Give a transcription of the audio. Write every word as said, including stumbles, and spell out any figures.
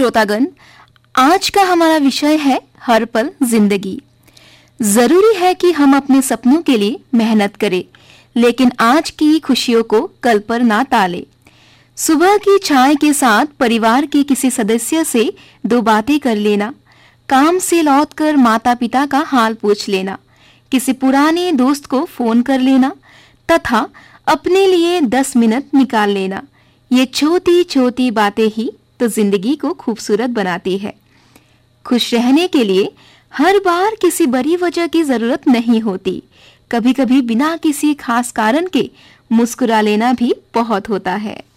श्रोतागण, आज का हमारा विषय है हर पल जिंदगी। जरूरी है कि हम अपने सपनों के लिए मेहनत करें, लेकिन आज की खुशियों को कल पर ना टालें। सुबह की चाय के साथ परिवार के किसी सदस्य से दो बातें कर लेना, काम से लौटकर माता पिता का हाल पूछ लेना, किसी पुराने दोस्त को फोन कर लेना तथा अपने लिए दस मिनट निकाल लेना। ये छोटी छोटी बातें ही तो जिंदगी को खूबसूरत बनाती है। खुश रहने के लिए हर बार किसी बड़ी वजह की जरूरत नहीं होती। कभी कभी बिना किसी खास कारण के मुस्कुरा लेना भी बहुत होता है।